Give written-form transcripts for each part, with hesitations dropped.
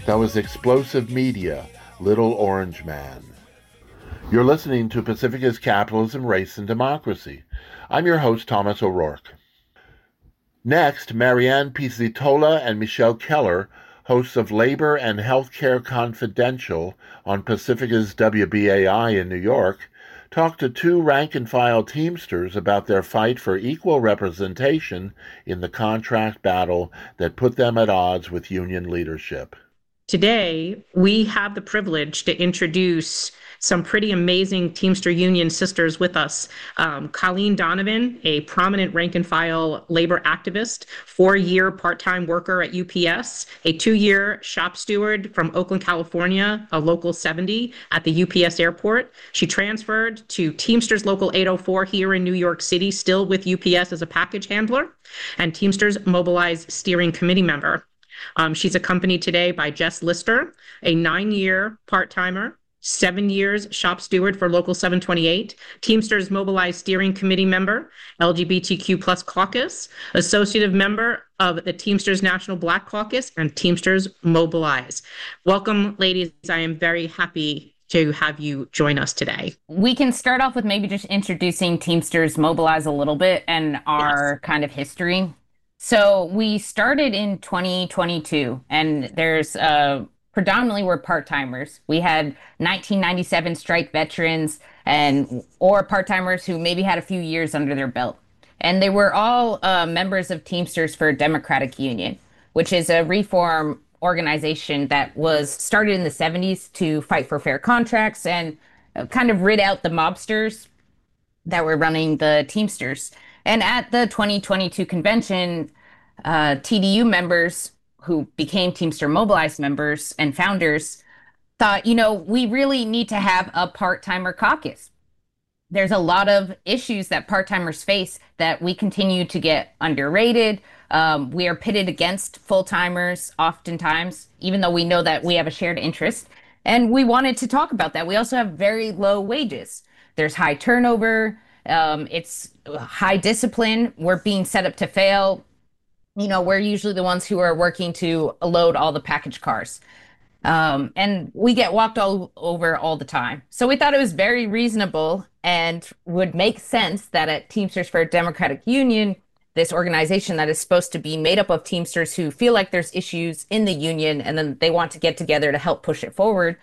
That was Explosive Media, Little Orange Man. You're listening to Pacifica's Capitalism, Race, and Democracy. I'm your host, Thomas O'Rourke. Next, Marianne Pizzitola and Michelle Keller, hosts of Labor and Healthcare Confidential on Pacifica's WBAI in New York, talked to two rank-and-file Teamsters about their fight for equal representation in the contract battle that put them at odds with union leadership. Today, we have the privilege to introduce some pretty amazing Teamster Union sisters with us. Colleen Donovan, a prominent rank-and-file labor activist, 4-year part-time worker at UPS, a 2-year shop steward from Oakland, California, a local 70 at the UPS airport. She transferred to Teamsters Local 804 here in New York City, still with UPS as a package handler, and Teamsters Mobilize Steering Committee member. She's accompanied today by Jess Lister, a 9-year part-timer, 7 years shop steward for Local 728, Teamsters Mobilize Steering Committee member, LGBTQ plus caucus, associative member of the Teamsters National Black Caucus, and Teamsters Mobilize. Welcome, ladies. I am very happy to have you join us today. We can start off with maybe just introducing Teamsters Mobilize a little bit and our kind of history. So we started in 2022, and there's predominantly we're part-timers. We had 1997 strike veterans or part-timers who maybe had a few years under their belt. And they were all members of Teamsters for Democratic Union, which is a reform organization that was started in the 70s to fight for fair contracts and kind of rid out the mobsters that were running the Teamsters. And at the 2022 convention, TDU members who became Teamster Mobilize members and founders thought, we really need to have a part-timer caucus. There's a lot of issues that part-timers face that we continue to get underrated. We are pitted against full-timers oftentimes, even though we know that we have a shared interest. And we wanted to talk about that. We also have very low wages. There's high turnover. It's high discipline. We're being set up to fail. We're usually the ones who are working to load all the package cars. And we get walked all over all the time. So we thought it was very reasonable and would make sense that at Teamsters for a Democratic Union, this organization that is supposed to be made up of Teamsters who feel like there's issues in the union and then they want to get together to help push it forward.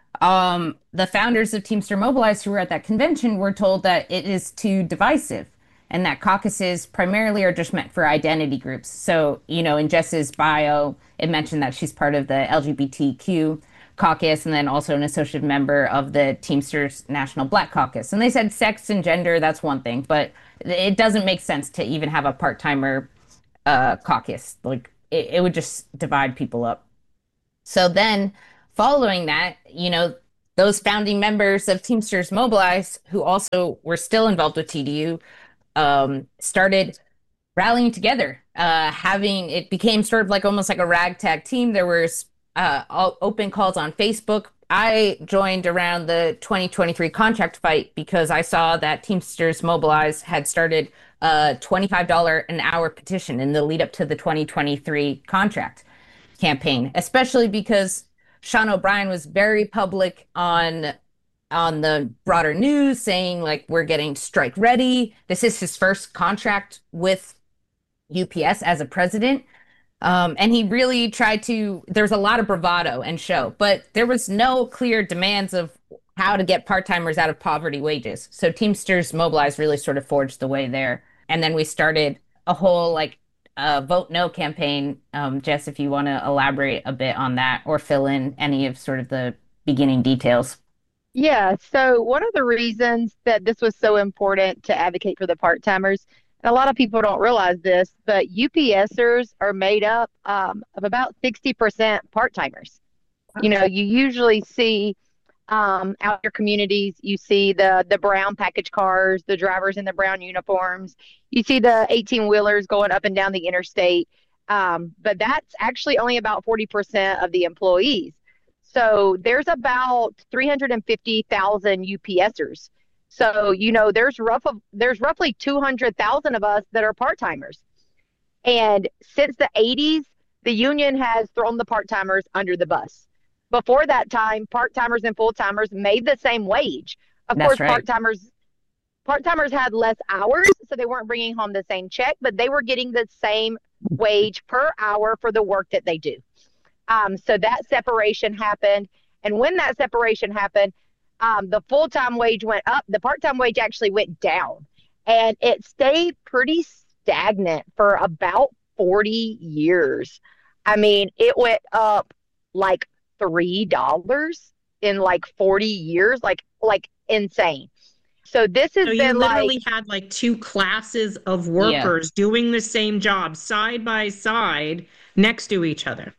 The founders of Teamster Mobilize who were at that convention were told that it is too divisive and that caucuses primarily are just meant for identity groups. So, in Jess's bio, it mentioned that she's part of the LGBTQ caucus and then also an associate member of the Teamsters National Black Caucus. And they said sex and gender, that's one thing, but it doesn't make sense to even have a part-timer caucus. Like, it would just divide people up. So then, following that, those founding members of Teamsters Mobilize, who also were still involved with TDU, started rallying together. It became sort of like almost like a ragtag team. There was open calls on Facebook. I joined around the 2023 contract fight because I saw that Teamsters Mobilize had started a $25 an hour petition in the lead up to the 2023 contract campaign, especially because Sean O'Brien was very public on the broader news saying like, we're getting strike ready. This is his first contract with UPS as a president. And he really tried there's a lot of bravado and show, but there was no clear demands of how to get part-timers out of poverty wages. So Teamsters Mobilize really sort of forged the way there. And then we started a whole vote no campaign. Jess, if you want to elaborate a bit on that or fill in any of sort of the beginning details. Yeah, so one of the reasons that this was so important to advocate for the part-timers, and a lot of people don't realize this, but UPSers are made up of about 60% part-timers. You usually see out in your communities, you see the brown package cars, the drivers in the brown uniforms. You see the 18-wheelers going up and down the interstate. But that's actually only about 40% of the employees. So there's about 350,000 UPSers. So, there's roughly 200,000 of us that are part-timers. And since the 80s, the union has thrown the part-timers under the bus. Before that time, part-timers and full-timers made the same wage. Of That's course, right. part-timers had less hours, so they weren't bringing home the same check, but they were getting the same wage per hour for the work that they do. So that separation happened. And when that separation happened, the full-time wage went up. The part-time wage actually went down. And it stayed pretty stagnant for about 40 years. I mean, it went up like $3 in like 40 years, like insane. So this has So you been literally like had like two classes of workers doing the same job side by side next to each other.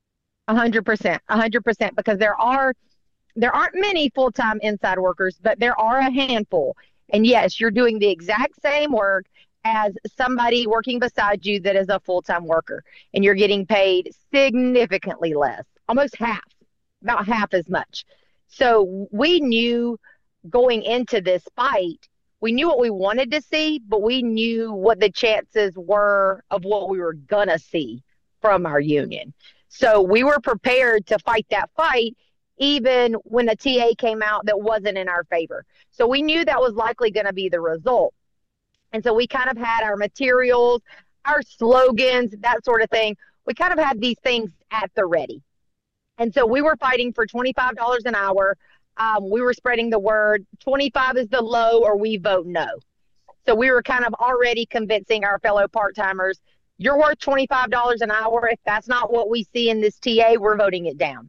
100%, because there aren't many full-time inside workers, but there are a handful. And yes, you're doing the exact same work as somebody working beside you that is a full-time worker, and you're getting paid significantly less, almost half, about half as much. So we knew going into this fight, we knew what we wanted to see, but we knew what the chances were of what we were gonna see from our union. So we were prepared to fight that fight even when a TA came out that wasn't in our favor. So we knew that was likely going to be the result. And so we kind of had our materials, our slogans, that sort of thing. We kind of had these things at the ready. And so we were fighting for $25 an hour. We were spreading the word 25 is the low or we vote no. So we were kind of already convincing our fellow part-timers, you're worth $25 an hour. If that's not what we see in this TA, we're voting it down.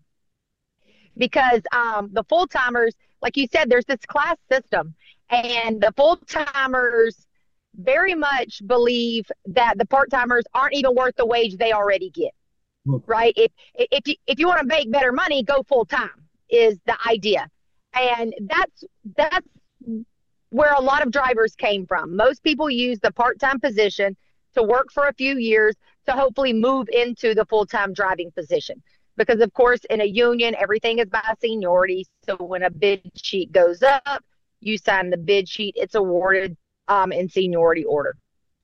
Because the full-timers, like you said, there's this class system, and the full-timers very much believe that the part-timers aren't even worth the wage they already get, right? If you want to make better money, go full-time is the idea. And that's where a lot of drivers came from. Most people use the part-time position to work for a few years to hopefully move into the full-time driving position. Because, of course, in a union, everything is by seniority. So when a bid sheet goes up, you sign the bid sheet. It's awarded in seniority order.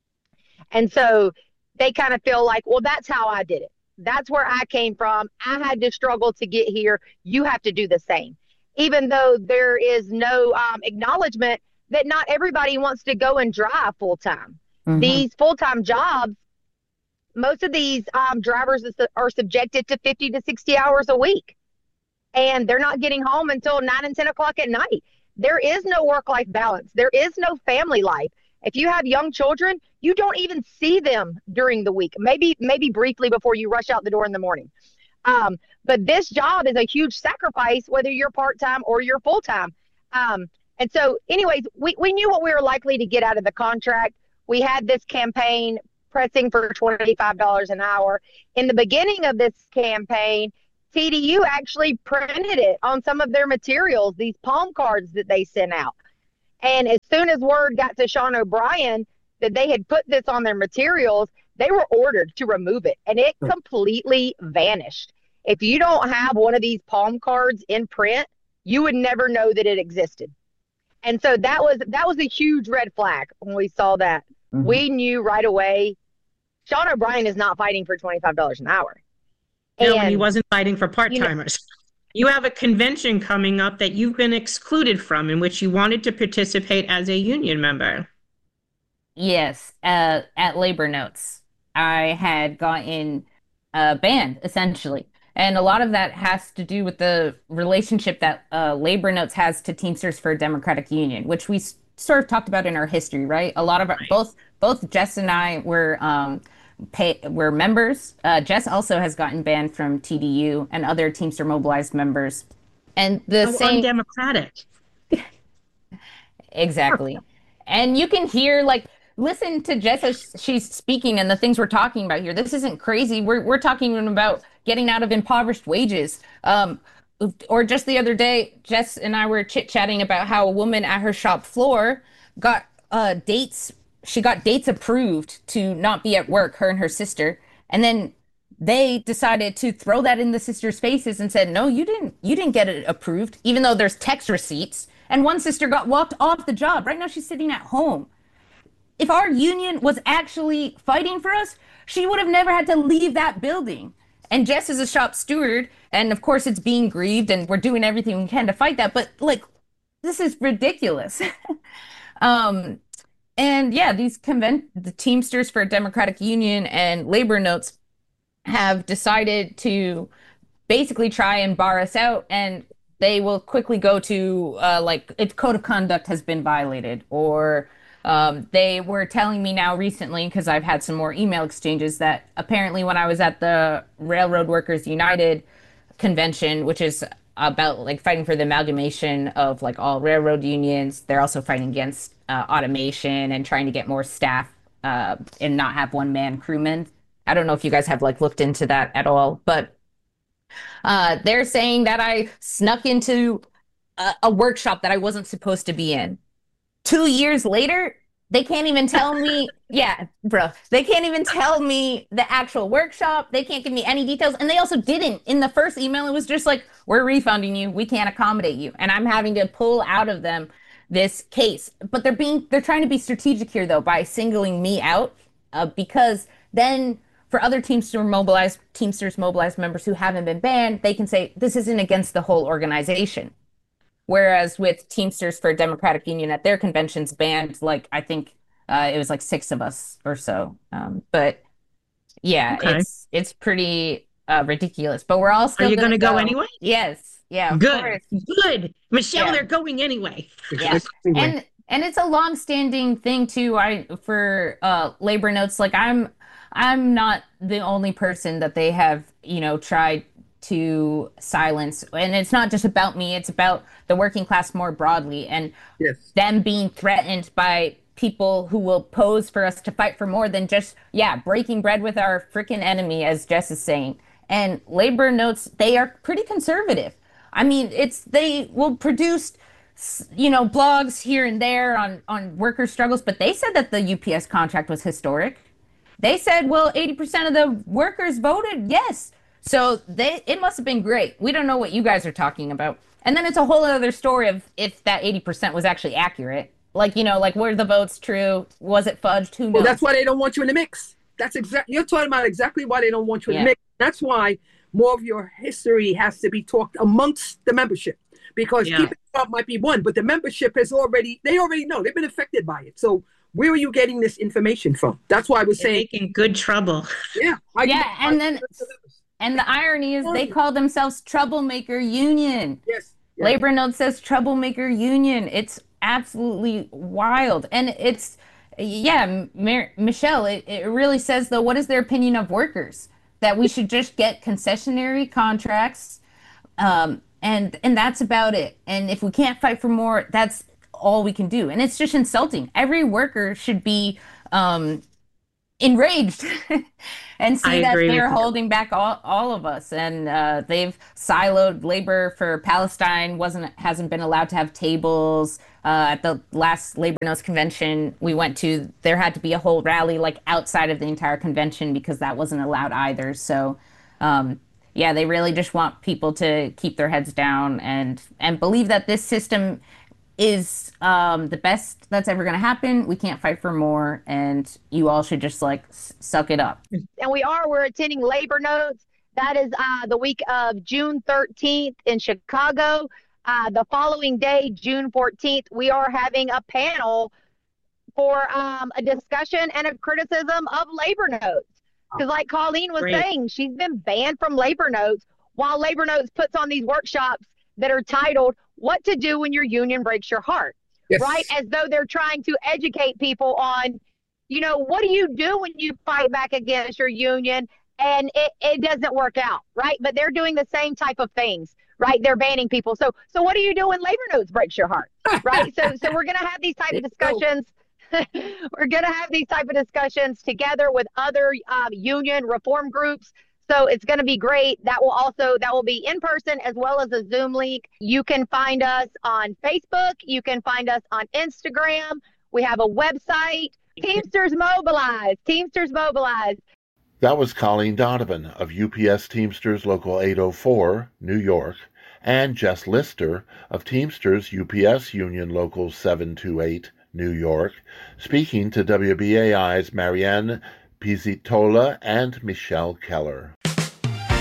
And so they kind of feel like, well, that's how I did it. That's where I came from. I had to struggle to get here. You have to do the same. Even though there is no acknowledgement that not everybody wants to go and drive full-time. Mm-hmm. These full-time jobs, most of these drivers are subjected to 50 to 60 hours a week, and they're not getting home until 9 and 10 o'clock at night. There is no work-life balance. There is no family life. If you have young children, you don't even see them during the week, maybe briefly before you rush out the door in the morning. But this job is a huge sacrifice, whether you're part-time or you're full-time. And so anyways, we knew what we were likely to get out of the contract. We had this campaign pressing for $25 an hour. In the beginning of this campaign, TDU actually printed it on some of their materials, these palm cards that they sent out. And as soon as word got to Sean O'Brien that they had put this on their materials, they were ordered to remove it, and it completely vanished. If you don't have one of these palm cards in print, you would never know that it existed. And so that was a huge red flag when we saw that. Mm-hmm. We knew right away, Sean O'Brien is not fighting for $25 an hour. No, and he wasn't fighting for part-timers. You have a convention coming up that you've been excluded from, in which you wanted to participate as a union member. Yes, at Labor Notes. I had gotten banned, essentially. And a lot of that has to do with the relationship that Labor Notes has to Teamsters for a Democratic Union, which we sort of talked about in our history, right? A lot of both Jess and I were members. Jess also has gotten banned from TDU and other Teamster Mobilized members. And the same undemocratic. Exactly. And you can hear, listen to Jess as she's speaking and the things we're talking about here. This isn't crazy. We're talking about getting out of impoverished wages. Or just the other day, Jess and I were chit-chatting about how a woman at her shop floor got dates. She got dates approved to not be at work, her and her sister. And then they decided to throw that in the sisters' faces and said, no, you didn't get it approved, even though there's text receipts. And one sister got walked off the job. Right now she's sitting at home. if our union was actually fighting for us, she would have never had to leave that building. And Jess is a shop steward, and of course it's being grieved, and we're doing everything we can to fight that. But like, this is ridiculous. um, and yeah, the Teamsters for a Democratic Union and Labor Notes have decided to basically try and bar us out, and they will quickly go to like if code of conduct has been violated, or they were telling me now recently, because I've had some more email exchanges, that apparently when I was at the Railroad Workers United convention, which is about like fighting for the amalgamation of like all railroad unions, they're also fighting against automation and trying to get more staff and not have one-man crewmen. I don't know if you guys have like looked into that at all, but they're saying that I snuck into a workshop that I wasn't supposed to be in. 2 years later, they can't even tell me. Yeah, bro. They can't even tell me the actual workshop. They can't give me any details. And they also didn't. In the first email, it was just like, we're refunding you. We can't accommodate you. And I'm having to pull out of them this case. But they're trying to be strategic here, though, by singling me out because then for other Teamsters mobilized members who haven't been banned, they can say this isn't against the whole organization. Whereas with Teamsters for a Democratic Union at their conventions banned, like I think it was like 6 of us or so. But yeah, Okay. it's pretty ridiculous. But we're all still Are you going to go anyway? Yes. Yeah. Of Good. course. Good. Michelle, Yeah. they're going anyway. Yeah. And it's a long-standing thing too. For Labor Notes, like I'm not the only person that they have, tried to silence. And it's not just about me, it's about the working class more broadly, and them being threatened by people who will pose for us to fight for more than just, breaking bread with our freaking enemy, as Jess is saying. And Labor Notes, they are pretty conservative. I mean, they will produce blogs here and there on worker struggles, but they said that the UPS contract was historic. They said, well, 80% of the workers voted yes. So it must have been great. We don't know what you guys are talking about. And then it's a whole other story of if that 80% was actually accurate. Like, were the votes true? Was it fudged? Who knows? Well, that's why they don't want you in the mix. You're talking about exactly why they don't want you in the mix. That's why more of your history has to be talked amongst the membership. Because keeping it up might be one, but the membership they already know. They've been affected by it. So where are you getting this information from? That's why I was saying. Making good trouble. Yeah. And the irony is they call themselves Troublemaker Union. Yes. Labor Note says Troublemaker Union. It's absolutely wild. And it's, Michelle, it really says, though, what is their opinion of workers? That we should just get concessionary contracts, and that's about it. And if we can't fight for more, that's all we can do. And it's just insulting. Every worker should be enraged and see that they're holding back all of us. And they've siloed labor for Palestine, hasn't been allowed to have tables. At the last Labor Notes convention we went to, there had to be a whole rally like outside of the entire convention because that wasn't allowed either. So they really just want people to keep their heads down and believe that this system is the best that's ever going to happen. We can't fight for more, and you all should just suck it up. And we're attending Labor Notes. That is the week of June 13th in Chicago. The following day, June 14th, we are having a panel for a discussion and a criticism of Labor Notes. Because like Colleen was saying, she's been banned from Labor Notes while Labor Notes puts on these workshops that are titled What to Do When Your Union Breaks Your Heart, right? As though they're trying to educate people on, what do you do when you fight back against your union and it doesn't work out, right? But they're doing the same type of things, right? They're banning people. So what do you do when Labor Notes breaks your heart, right? So we're going to have these type of discussions. We're going to have these type of discussions together with other union reform groups. So it's going to be great. That will be in person as well as a Zoom link. You can find us on Facebook. You can find us on Instagram. We have a website, Teamsters Mobilize. Teamsters Mobilize. That was Colleen Donovan of UPS Teamsters Local 804, New York, and Jess Lister of Teamsters UPS Union Local 728, New York, speaking to WBAI's Marianne Pizzitola and Michelle Keller.